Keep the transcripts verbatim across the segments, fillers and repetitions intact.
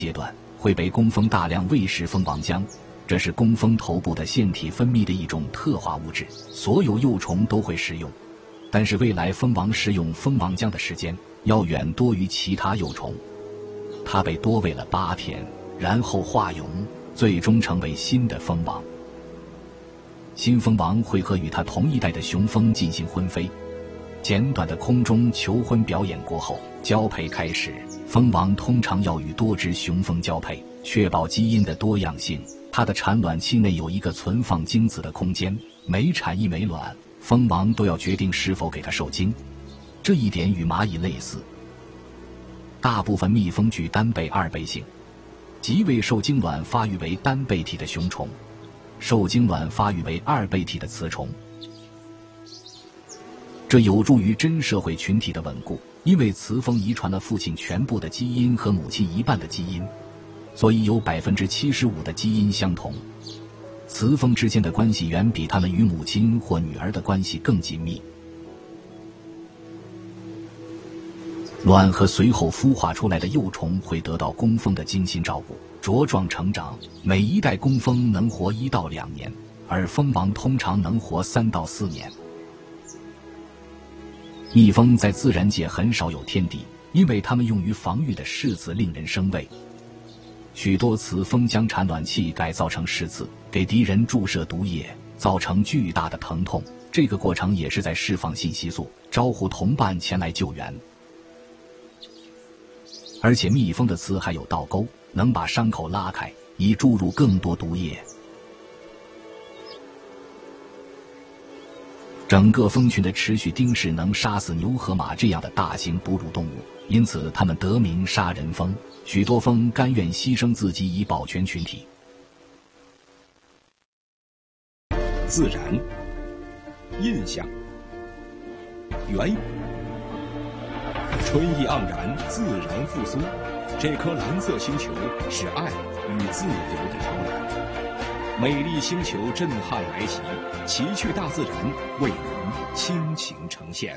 阶段会被工蜂大量喂食蜂王浆，这是工蜂头部的腺体分泌的一种特化物质，所有幼虫都会食用。但是未来蜂王食用蜂王浆的时间要远多于其他幼虫，它被多喂了八天，然后化蛹，最终成为新的蜂王。新蜂王会和与它同一代的雄蜂进行婚飞，简短的空中求婚表演过后，交配开始。蜂王通常要与多只雄蜂交配，确保基因的多样性。它的产卵器内有一个存放精子的空间，每产一枚卵，蜂王都要决定是否给它受精。这一点与蚂蚁类似。大部分蜜蜂具单倍二倍性，即未受精卵发育为单倍体的雄虫，受精卵发育为二倍体的雌虫。这有助于真社会群体的稳固，因为雌蜂遗传了父亲全部的基因和母亲一半的基因，所以有 百分之七十五 的基因相同。雌蜂之间的关系远比它们与母亲或女儿的关系更紧密。卵和随后孵化出来的幼虫会得到工蜂的精心照顾，茁壮成长。每一代工蜂能活一到两年，而蜂王通常能活三到四年。蜜蜂在自然界很少有天敌，因为它们用于防御的饰子令人生畏。许多雌蜂将产卵器改造成饰子，给敌人注射毒液，造成巨大的疼痛。这个过程也是在释放信息素，招呼同伴前来救援。而且蜜蜂的雌还有倒钩，能把伤口拉开，以注入更多毒液。整个蜂群的持续盯视能杀死牛和马这样的大型哺乳动物，因此它们得名杀人蜂。许多蜂甘愿牺牲自己以保全群体。 自然、印象、原语，春意盎然，自然复苏。这颗蓝色星球是爱与自由的摇篮。美丽星球震撼来袭，奇趣大自然为您倾情呈现。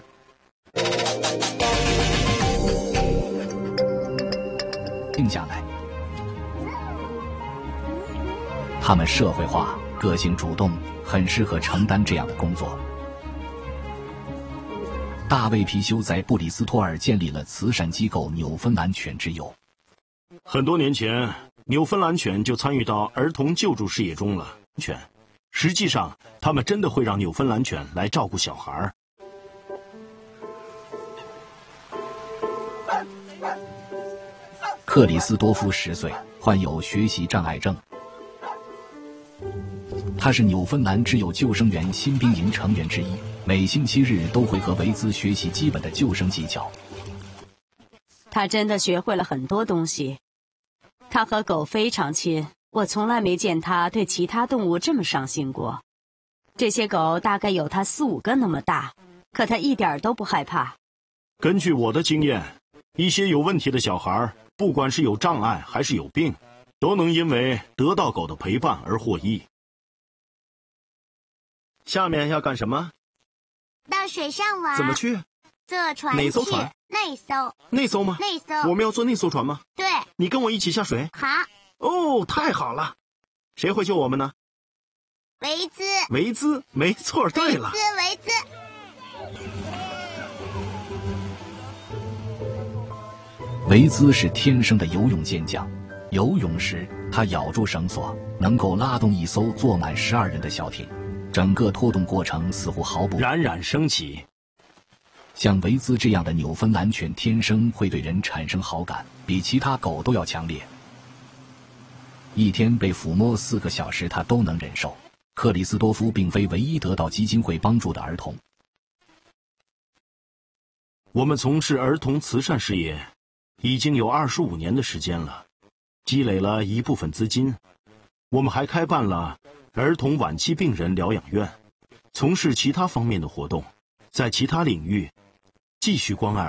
定下来，他们社会化、个性主动，很适合承担这样的工作。大卫皮修在布里斯托尔建立了慈善机构纽芬兰犬之友。 很多年前，纽芬兰犬就参与到儿童救助事业中了。犬，实际上，他们真的会让纽芬兰犬来照顾小孩。 克里斯多夫十岁，患有学习障碍症。他是纽芬兰之友救生员新兵营成员之一，每星期日都会和维兹学习基本的救生技巧。 他真的学会了很多东西。他和狗非常亲，我从来没见他对其他动物这么上心过。这些狗大概有他四五个那么大，可他一点都不害怕。 根据我的经验，一些有问题的小孩，不管是有障碍还是有病，都能因为得到狗的陪伴而获益。下面要干什么？ 到水上玩。 怎么去？ 坐船去。 哪艘船？ 那艘。 那艘吗？ 那艘。 我们要坐那艘船吗？ 对。 你跟我一起下水。 好。 哦，太好了。谁会救我们呢？ 维兹。 维兹，没错，对了。 维兹，维兹。 维兹是天生的游泳健将，游泳时他咬住绳索，能够拉动一艘坐满十二人的小艇，整个拖动过程似乎毫不冉冉升起。 像维兹这样的纽芬兰犬天生会对人产生好感，比其他狗都要强烈。一天被抚摸四个小时他都能忍受。克里斯多夫并非唯一得到基金会帮助的儿童。 我们从事儿童慈善事业已经有二十五年的时间了，积累了一部分资金。我们还开办了儿童晚期病人疗养院，从事其他方面的活动，在其他领域继续关爱